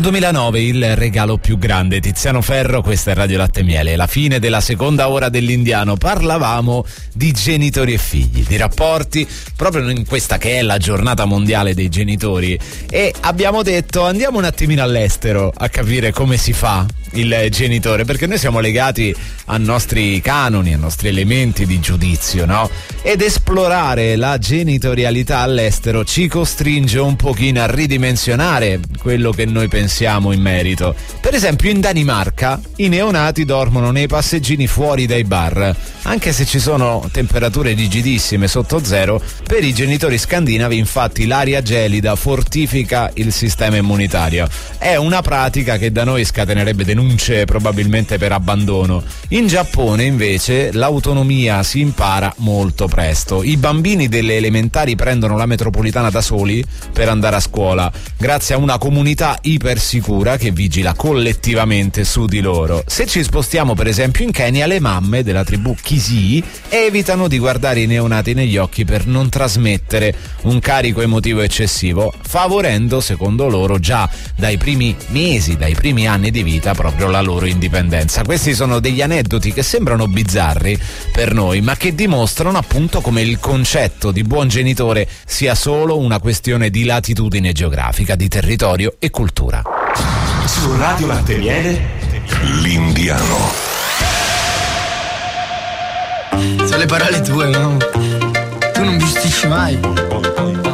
2009 il regalo più grande. Tiziano Ferro, questa è Radio Latte e Miele. La fine della seconda ora dell'Indiano. Parlavamo di genitori e figli, di rapporti, proprio in questa che è la giornata mondiale dei genitori, e abbiamo detto andiamo un attimino all'estero a capire come si fa il genitore, perché noi siamo legati a nostri canoni, a nostri elementi di giudizio, no? Ed esplorare la genitorialità all'estero ci costringe un pochino a ridimensionare quello che noi pensiamo in merito. Per esempio in Danimarca i neonati dormono nei passeggini fuori dai bar, anche se ci sono temperature rigidissime sotto zero. Per i genitori scandinavi infatti l'aria gelida fortifica il sistema immunitario. È una pratica che da noi scatenerebbe denunce probabilmente per abbandono. In Giappone invece l'autonomia si impara molto presto. I bambini delle elementari prendono la metropolitana da soli per andare a scuola, grazie a una comunità ipersicura che vigila collettivamente su di loro. Se ci spostiamo per esempio in Kenya, le mamme della tribù Kisii evitano di guardare i neonati negli occhi per non trasmettere un carico emotivo eccessivo, favorendo secondo loro già dai primi mesi, dai primi anni di vita proprio la loro indipendenza. Questi sono degli aneddoti che sembrano bizzarri per noi, ma che dimostrano appunto come il concetto di buon genitore sia solo una questione di latitudine geografica, di territorio e cultura. Su Radio Latte e Miele, l'Indiano. Sono le parole tue, no? Tu non bisticci mai.